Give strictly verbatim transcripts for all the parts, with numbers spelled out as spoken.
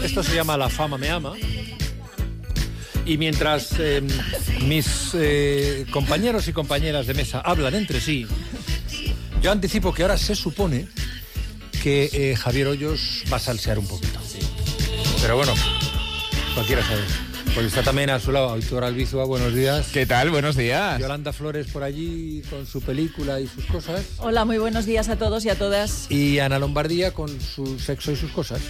Esto se llama La fama me ama. Y mientras eh, mis eh, compañeros y compañeras de mesa hablan entre sí, yo anticipo que ahora se supone que eh, Javier Hoyos va a salsear un poquito. Pero bueno, cualquiera sabe. Porque está también a su lado Aitor Albizua, buenos días. ¿Qué tal? Buenos días. Yolanda Flores por allí con su película y sus cosas. Hola, muy buenos días a todos y a todas. Y Ana Lombardía con su sexo y sus cosas.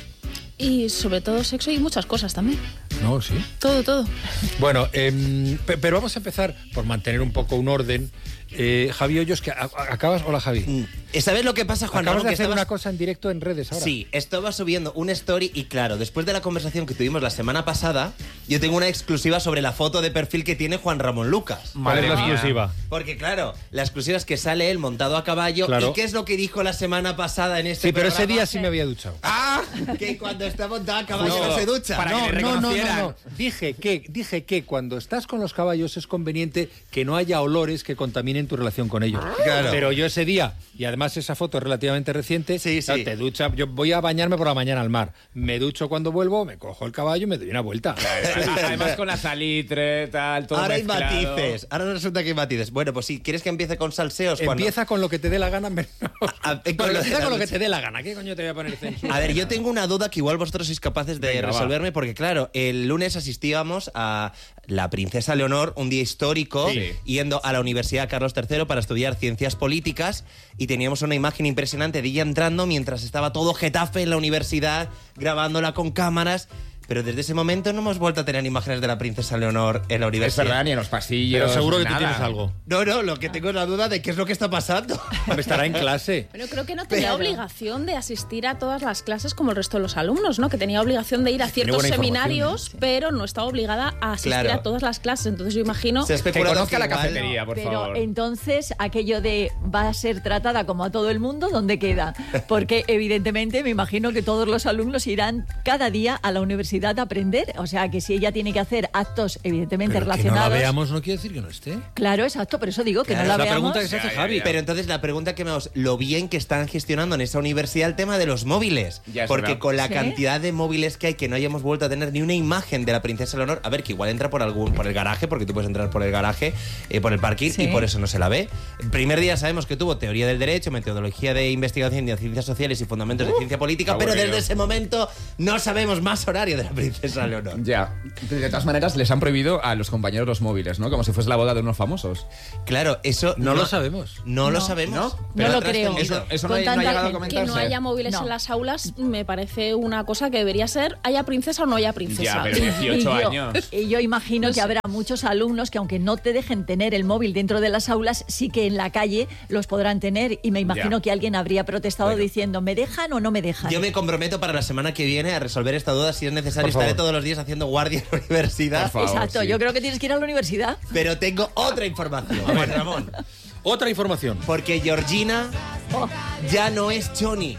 Y sobre todo sexo y muchas cosas también. No, sí. Todo, todo. Bueno, eh, pero vamos a empezar por mantener un poco un orden. Eh, Javi Hoyos, que a, a, acabas... Hola, Javi. ¿Sabes lo que pasa, Juan Acabas Ramón? de que hacer estabas... una cosa en directo en redes ahora. Sí, estaba subiendo un story y claro, después de la conversación que tuvimos la semana pasada, yo tengo una exclusiva sobre la foto de perfil que tiene Juan Ramón Lucas. ¿Cuál es la exclusiva? Porque claro, la exclusiva es que sale él montado a caballo. Claro. ¿Y qué es lo que dijo la semana pasada en este Sí, pero programa? ese día sí me había duchado. ¡Ah! Que cuando está montado a caballo no, No, se ducha. para No, que le no, no, no, reconocieran. no. Dije que, dije que cuando estás con los caballos es conveniente que no haya olores que contaminen tu relación con ellos. Claro. Pero yo ese día, y además esa foto es relativamente reciente, Sí, claro, sí. te ducha, yo voy a bañarme por la mañana al mar, me ducho cuando vuelvo, me cojo el caballo y me doy una vuelta. Además con la salitre, tal, todo Ahora hay mezclado. matices. Ahora resulta que hay matices. Bueno, pues si quieres que empiece con salseos, Juan. Empieza con lo que te dé la gana. menos- A- a- Bueno, con lo- empieza con lo que te dé la gana. ¿Qué coño te voy a poner censura? A ver, yo tengo una duda que igual vosotros sois capaces de Venga, va. resolverme, porque claro, el lunes asistíamos a la princesa Leonor, un día histórico, Sí. yendo a la Universidad Carlos tercero para estudiar ciencias políticas, y teníamos una imagen impresionante de ella entrando mientras estaba todo Getafe en la universidad, grabándola con cámaras. Pero desde ese momento no hemos vuelto a tener imágenes de la princesa Leonor en la Es universidad. verdad, ni en los pasillos. Pero seguro que tú nada. tienes algo. No, no, lo que tengo es la duda de qué es lo que está pasando. Estará en clase. Pero creo que no tenía Claro. obligación de asistir a todas las clases como el resto de los alumnos, ¿no? Que tenía obligación de ir a ciertos buena seminarios, información, pero no estaba obligada a asistir Claro. a todas las clases. Entonces yo imagino... Se ha Que especulado conozca la igual- cafetería, por Pero favor. entonces aquello de va a ser tratada como a todo el mundo, ¿dónde queda? Porque evidentemente me imagino que todos los alumnos irán cada día a la universidad a aprender. O sea que si ella tiene que hacer actos evidentemente Pero que no relacionados. la veamos no quiere decir que no esté. Claro, exacto, por eso digo que Claro, no la es la veamos. pregunta que se hace Ya, ya, Javi. ya. Pero entonces la pregunta que me os... Lo bien que están gestionando en esa universidad el tema de los móviles. Ya es Porque verdad. con la ¿Sí? cantidad de móviles que hay, que no hayamos vuelto a tener ni una imagen de la princesa Leonor. A ver, que igual entra por algún por el garaje, porque tú puedes entrar por el garaje, eh, por el parking, Sí. y por eso no se la ve. El primer día sabemos que tuvo teoría del derecho, metodología de investigación de ciencias sociales y fundamentos de ciencia política, pero aburrido. desde ese momento no sabemos más horario de la princesa Leonor. Ya. De todas maneras, les han prohibido a los compañeros los móviles, ¿no? Como si fuese la boda de unos famosos. Claro, eso No lo sabemos. No, lo No. sabemos. ¿No? No Pero lo ha creo. trascendido. Eso, eso no, Con ha- no ha tanta llegado a gente comentarse. Que no haya móviles No. en las aulas me parece una cosa que debería ser haya princesa o no haya princesa. Ya, pero Y dieciocho yo- años. Y yo imagino No que sé. habrá muchos alumnos que aunque no te dejen tener el móvil dentro de las aulas, sí que en la calle los podrán tener. Y me imagino Ya. que alguien habría protestado Bueno. diciendo, ¿me dejan o no me dejan? Yo me comprometo para la semana que viene a resolver esta duda. Si es necesario, Por favor. estaré todos los días haciendo guardia en la universidad. Por favor. Exacto, sí. yo creo que tienes que ir a la universidad. Pero tengo otra información, Juan Ramón. Otra información. Porque Georgina Oh, ya no es Johnny.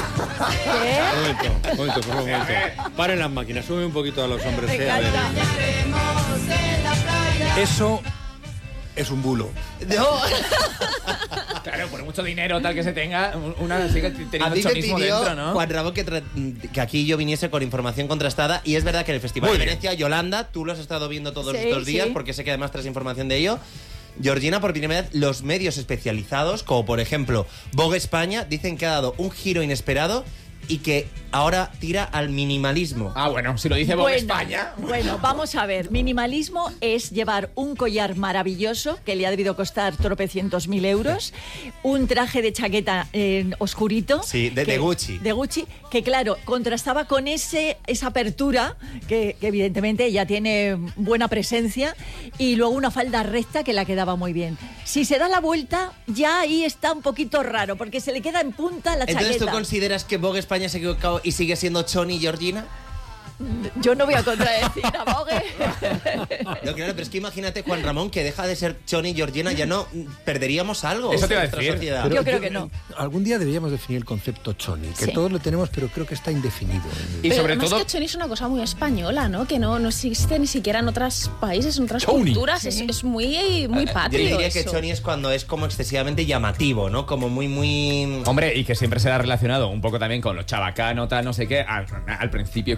¿qué? Un momento, un momento, por favor, un momento. Paren las máquinas, sube un poquito a los hombres. Me eh, a ver. encanta. Eso es un bulo. No. Claro, por mucho dinero tal que se tenga, una sigue A teniendo mí me chonismo pidió dentro, ¿no? Juan Ramón que, tra- que aquí yo viniese con información contrastada. Y es verdad que en el Festival Muy de bien. Venecia, Yolanda, tú lo has estado viendo todos Sí, estos días, sí. porque sé que además traes información de ello. Georgina, por primera vez, los medios especializados, como por ejemplo Vogue España, dicen que ha dado un giro inesperado y que ahora tira al minimalismo. Ah, bueno, si lo dice Vogue España. Bueno, vamos a ver. Minimalismo es llevar un collar maravilloso que le ha debido costar tropecientos mil euros, un traje de chaqueta eh, oscurito. Sí, de- de Gucci. De Gucci, que claro, contrastaba con ese, esa apertura, que, que evidentemente ya tiene buena presencia, y luego una falda recta que la quedaba muy bien. Si se da la vuelta, ya ahí está un poquito raro, porque se le queda en punta la Entonces, ¿tú chaqueta. consideras que Vogue España se ha equivocado y sigue siendo Choni y Georgina? Yo no voy a contradecir a Vogue. No, claro, pero es que imagínate, Juan Ramón, que deja de ser Choni y Georgina, ya no mm, perderíamos algo. Eso te iba a en nuestra decir. sociedad. Pero- Yo creo que no. Algún día deberíamos definir el concepto choni, que Sí. todos lo tenemos, pero creo que está indefinido. Y Pero sobre además todo, que Choni es una cosa muy española, ¿no? Que no, no existe ni siquiera en otros países, en otras Choni. culturas. Es, es muy, muy Yo patrio diría que eso. Choni es cuando es como excesivamente llamativo, ¿no? Como muy, muy... hombre, y que siempre será relacionado un poco también con lo chabacano, tal, no sé qué. Al, al principio quizás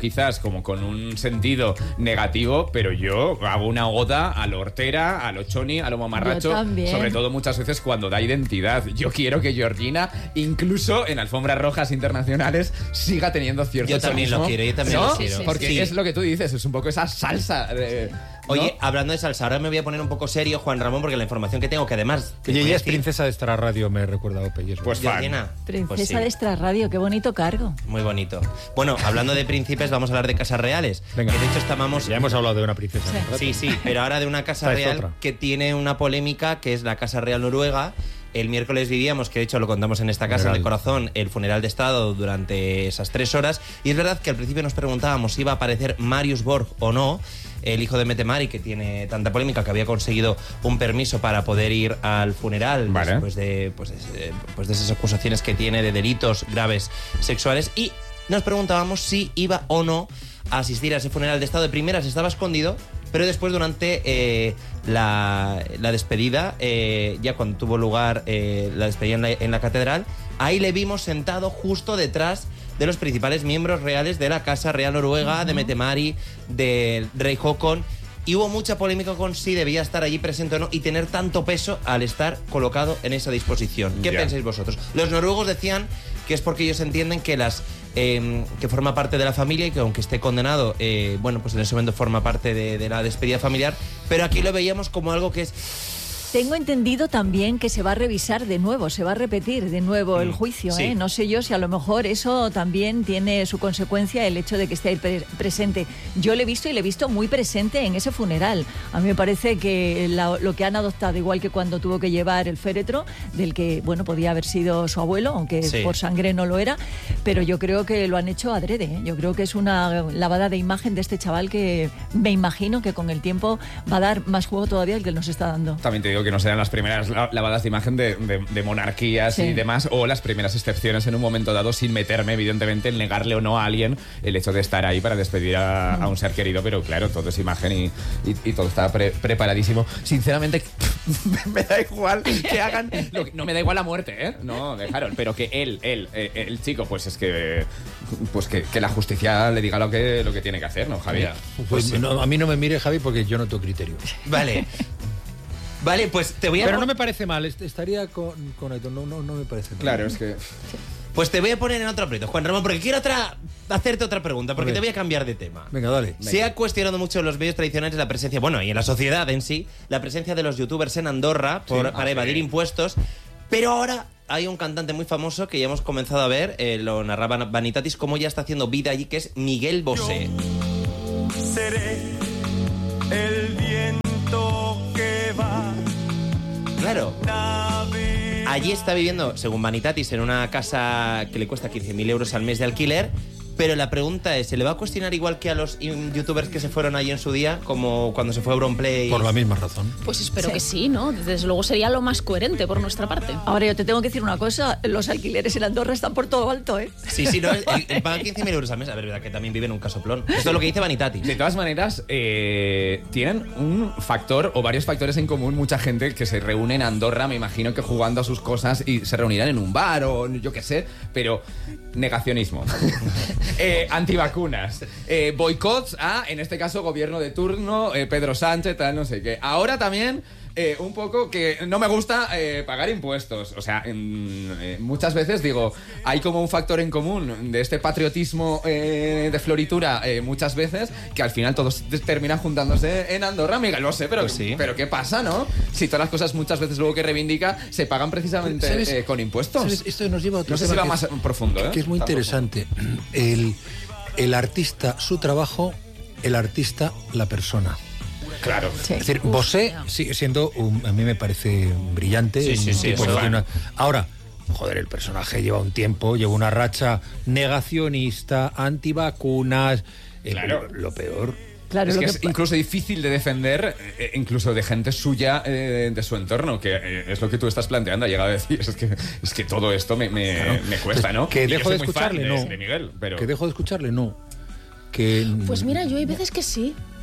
como con un sentido negativo, pero yo hago una oda a lo hortera, a lo choni, a lo mamarracho, sobre todo muchas veces cuando da identidad. Yo quiero que Georgina, incluso en alfombras rojas internacionales, siga teniendo cierto Yo también chonismo, lo quiero, yo también ¿no? lo quiero. Porque Sí. es lo que tú dices, es un poco esa salsa de, ¿no? Oye, hablando de salsa, ahora me voy a poner un poco serio, Juan Ramón, porque la información que tengo, que además... Y ella es princesa de Extra Radio, me recuerda a Ope. Pues fan. Georgina, Princesa pues sí, de Extra Radio, qué bonito cargo. muy bonito. Bueno, hablando de príncipes, vamos a hablar de casas reales. Venga. Que de hecho estábamos... Ya hemos hablado de una princesa. Sí. ¿no? Sí, sí, pero ahora de una casa Esta es real otra. que tiene una polémica, que es la Casa Real Noruega. El miércoles vivíamos, que de hecho lo contamos en esta casa Funeral. de corazón, el funeral de Estado durante esas tres horas. Y es verdad que al principio nos preguntábamos si iba a aparecer Marius Borg o no, el hijo de Mette Mari, que tiene tanta polémica, que había conseguido un permiso para poder ir al funeral Vale. después de, pues, de, pues de esas acusaciones que tiene de delitos graves sexuales. Y nos preguntábamos si iba o no a asistir a ese funeral de Estado. De primeras estaba escondido, pero después durante eh, la, la despedida, eh, ya cuando tuvo lugar eh, la despedida en la, en la catedral, ahí le vimos sentado justo detrás de los principales miembros reales de la Casa Real Noruega, uh-huh. de Mette Mari, del rey Håkon. Y hubo mucha polémica con si debía estar allí presente o no y tener tanto peso al estar colocado en esa disposición. ¿Qué Ya. pensáis vosotros? Los noruegos decían que es porque ellos entienden que las eh, que forma parte de la familia y que aunque esté condenado, eh, bueno, pues en ese momento forma parte de, de la despedida familiar, pero aquí lo veíamos como algo que es... Tengo entendido también que se va a revisar de nuevo, se va a repetir de nuevo el Mm, juicio. sí. ¿eh? No sé yo si a lo mejor eso también tiene su consecuencia, el hecho de que esté ahí pre- presente. Yo le he visto y le he visto muy presente en ese funeral. A mí me parece que la- lo que han adoptado, igual que cuando tuvo que llevar el féretro, del que, bueno, podía haber sido su abuelo, aunque Sí. por sangre no lo era, pero yo creo que lo han hecho adrede. ¿eh? Yo creo que es una lavada de imagen de este chaval que me imagino que con el tiempo va a dar más juego todavía el que nos está dando. También te digo que no serán las primeras la- lavadas de imagen de, de- de monarquías Sí. y demás, o las primeras excepciones en un momento dado, sin meterme, evidentemente, en negarle o no a alguien el hecho de estar ahí para despedir a, a un ser querido, pero claro, todo es imagen y, y- y todo está pre- preparadísimo. Sinceramente, me da igual que hagan... lo que- no me da igual la muerte, ¿eh? No, de Harold, pero que él, él, eh, el chico, pues es que... Pues que, que la justicia le diga lo que, lo que tiene que hacer, ¿no, Javier? Pues no, a mí no me mire, Javi, porque yo no tengo criterio. Vale. Vale, pues te voy a... Pero no me parece mal, est- estaría con, con Aitor, no, no, no me parece mal. Claro, es que... Pues te voy a poner en otro aprieto, Juan Ramón, porque quiero otra, hacerte otra pregunta, porque A ver. te voy a cambiar de tema. Venga, dale. Se ha cuestionado mucho en los medios tradicionales la presencia, bueno, y en la sociedad en sí, la presencia de los youtubers en Andorra por- Sí. para Ah, evadir sí. impuestos, pero ahora hay un cantante muy famoso que ya hemos comenzado a ver, eh, lo narraba Vanitatis, cómo ya está haciendo vida allí, que es Miguel Bosé. Seré el viento que va. Claro. Nave. Allí está viviendo, según Vanitatis, en una casa que le cuesta quince mil euros al mes de alquiler. Pero la pregunta es, ¿se le va a cuestionar igual que a los youtubers que se fueron allí en su día? Como cuando se fue a Auronplay. Por la misma razón. Pues espero Sí. que sí, ¿no? Desde luego sería lo más coherente por nuestra parte. Ahora yo te tengo que decir una cosa, los alquileres en Andorra están por todo alto, ¿eh? Sí, sí, no, él, él paga quince mil euros al mes. A ver, verdad que también vive en un casoplón. Esto es lo que dice Vanitatis. De todas maneras, eh, tienen un factor o varios factores en común mucha gente que se reúne en Andorra, me imagino que jugando a sus cosas y se reunirán en un bar o yo qué sé, pero negacionismo, eh, antivacunas, eh, boicots a, en este caso, gobierno de turno, eh, Pedro Sánchez, tal, no sé qué. Ahora también... Eh, un poco que no me gusta eh, pagar impuestos. O sea, en, eh, muchas veces digo, hay como un factor en común de este patriotismo eh, de floritura eh, muchas veces, que al final todos terminan juntándose en Andorra. Miguel, lo sé, pero, Pues sí. pero ¿qué pasa, no? Si todas las cosas muchas veces luego que reivindica se pagan precisamente ¿Sabes? eh, con impuestos. ¿Sabes? Esto nos lleva a otro No sé si tema va que más es- profundo, ¿eh? que es muy Tampoco. interesante. El, el artista, su trabajo, el artista, la persona. Claro. Sí. Es decir, Bosé sigue siendo, un- a mí me parece brillante. Sí, sí, un sí, tipo eso que va. tiene una- Ahora, joder, el personaje lleva un tiempo, lleva una racha negacionista, antivacunas. eh, Claro. lo, lo peor. Claro, Es lo que que es pa- incluso difícil de defender, eh, incluso de gente suya, eh, de su entorno, que eh, es lo que tú estás planteando. Ha llegado a decir, es que, es que todo esto me, me, me cuesta, ¿no? Que Y yo dejo de soy muy fan escucharle, de, no. de Miguel, pero... Que dejo de escucharle, no. Que, Pues mira, yo hay veces que sí.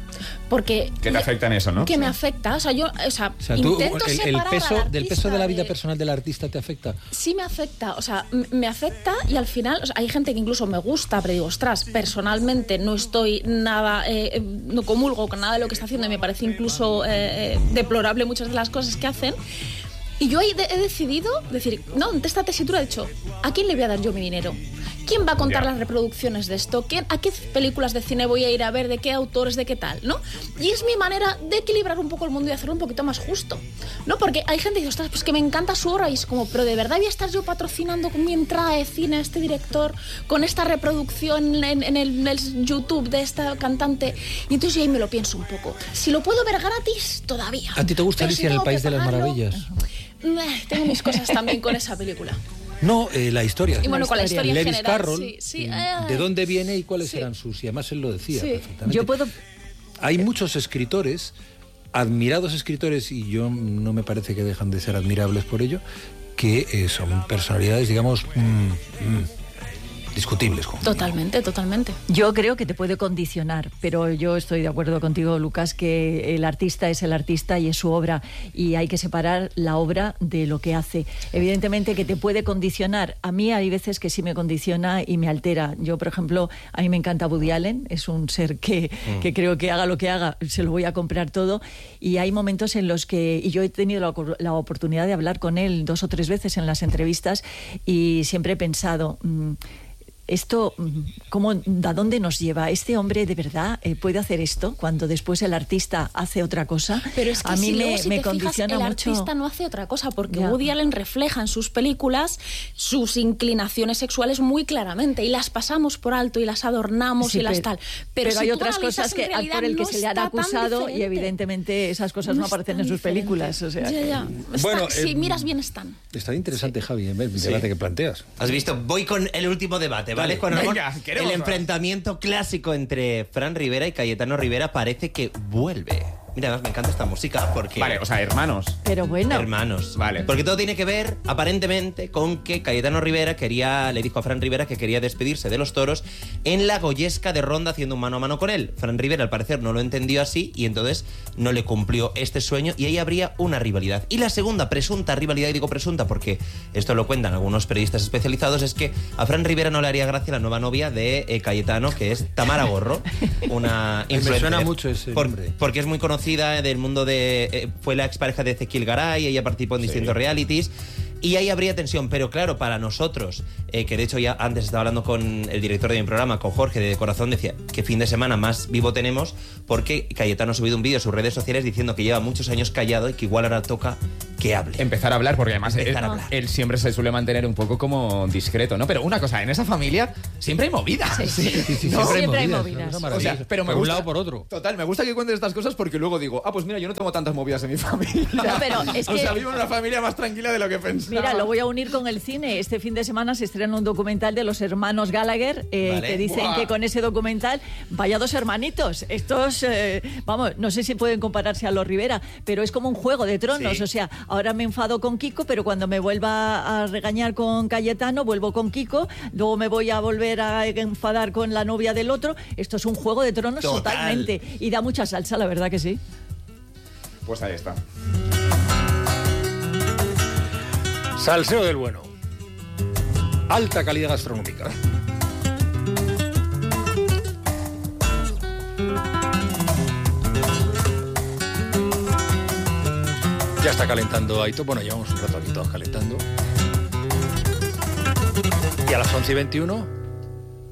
Porque Que te afecta en eso, ¿no? Que me afecta, o sea, yo, o sea, O sea, tú, intento el, el separar peso, al del peso de la vida artista personal del artista te afecta. Sí me afecta, o sea, m- me afecta y al final, o sea, hay gente que incluso me gusta, pero digo, ostras, personalmente no estoy nada, eh, eh, no comulgo con nada de lo que está haciendo y me parece incluso eh, eh, deplorable muchas de las cosas que hacen. Y yo he, de- he decidido decir, no, ante esta tesitura he dicho, ¿a quién le voy a dar yo mi dinero? ¿Quién va a contar Ya. las reproducciones de esto? ¿Quién, ¿A qué películas de cine voy a ir a ver? ¿De qué autores? ¿De qué tal? ¿No? Y es mi manera de equilibrar un poco el mundo y hacerlo un poquito más justo, ¿no? Porque hay gente que dice, ostras, pues que me encanta su obra y es como, pero ¿de verdad voy a estar yo patrocinando con mi entrada de cine a este director, con esta reproducción en, en el, en el YouTube de esta cantante? Y entonces yo ahí me lo pienso un poco. Si lo puedo ver gratis, todavía. ¿A ti te gusta Pero si Alicia en el tengo País que de las pagarlo, Maravillas? eh, Tengo mis cosas también con esa película. No, eh, la historia. Y bueno, con la historia en Lewis general. Carroll, sí, sí, eh, eh, ¿de dónde viene y cuáles sí. eran sus? Y además él lo decía Sí. perfectamente. Yo puedo... Hay muchos escritores, admirados escritores, y yo no me parece que dejan de ser admirables por ello, que eh, son personalidades, digamos, mm, mm, discutibles. como Totalmente, totalmente. Yo creo que te puede condicionar, pero yo estoy de acuerdo contigo, Lucas, que el artista es el artista y es su obra y hay que separar la obra de lo que hace. Evidentemente que te puede condicionar. A mí hay veces que sí me condiciona y me altera. Yo, por ejemplo, a mí me encanta Woody Allen, es un ser que, mm. que creo que haga lo que haga, se lo voy a comprar todo, y hay momentos en los que, y yo he tenido la, la oportunidad de hablar con él dos o tres veces en las entrevistas y siempre he pensado... Mmm, esto, ¿cómo, ¿a dónde nos lleva? ¿Este hombre de verdad eh, puede hacer esto cuando después el artista hace otra cosa? Pero es que a mí si me, luego, si me te condiciona fijas, el mucho. artista no hace otra cosa, porque Ya. Woody Allen refleja en sus películas sus inclinaciones sexuales muy claramente y las pasamos por alto y las adornamos Sí, y las pero, tal. Pero, pero si hay tú otras analizas, cosas que en realidad por el que no se le han está tan acusado y diferente. evidentemente esas cosas no, No aparecen es en tan sus películas. O sea, Ya, ya. Está- Bueno, si eh, miras bien están. Está interesante, Javi, el debate que planteas. Has visto, voy con el último debate, ¿vale? Dale. Juan Ramón? Venga, queremos el más. enfrentamiento clásico entre Fran Rivera y Cayetano Rivera parece que vuelve. Mira, además me encanta esta música porque... Vale, o sea, hermanos. pero bueno, Hermanos. Vale. Porque todo tiene que ver, aparentemente, con que Cayetano Rivera quería, le dijo a Fran Rivera que quería despedirse de los toros en la Goyesca de Ronda haciendo un mano a mano con él. Fran Rivera, al parecer, no lo entendió así y entonces no le cumplió este sueño y ahí habría una rivalidad. Y la segunda presunta rivalidad, y digo presunta porque esto lo cuentan algunos periodistas especializados, es que a Fran Rivera no le haría gracia la nueva novia de eh, Cayetano, que es Tamara Gorro, una Me influencer. suena mucho ese Por- nombre. Porque es muy conocida del mundo de... eh, fue la expareja de Ezequiel Garay, ella participó en distintos realities. Y ahí habría tensión, pero claro, para nosotros, eh, que de hecho ya antes estaba hablando con el director de mi programa, con Jorge de Corazón, decía que fin de semana más vivo tenemos porque Cayetano ha subido un vídeo a sus redes sociales diciendo que lleva muchos años callado y que igual ahora toca que hable. Empezar a hablar, porque además él, Empezar a hablar. él siempre se suele mantener un poco como discreto, ¿no? Pero una cosa, en esa familia siempre hay movidas. Sí, sí. Sí, sí, No, siempre siempre hay movidas, movidas. una O maravilla. sea, pero me por un gusta, lado por otro. Total, me gusta que cuentes estas cosas porque luego digo, ah, pues mira, yo no tengo tantas movidas en mi familia. No, pero es o que- sea, vivo en una familia más tranquila de lo que pensaba. mira, lo voy a unir con el cine. Este fin de semana se estrena un documental de los hermanos Gallagher, eh, Vale. que dicen Buah. que con ese documental, vaya dos hermanitos. Estos, eh, vamos, no sé si pueden compararse a los Rivera, pero es como un juego de tronos. Sí. O sea, ahora me enfado con Kiko, pero cuando me vuelva a regañar con Cayetano, vuelvo con Kiko, luego me voy a volver a enfadar con la novia del otro. Esto es un juego de tronos Total. totalmente. Y da mucha salsa, la verdad que sí. Pues ahí está. Salseo del bueno. Alta calidad gastronómica. Ya está calentando Aito. Bueno, llevamos un rato aquí todos calentando. Y a las once y veintiuno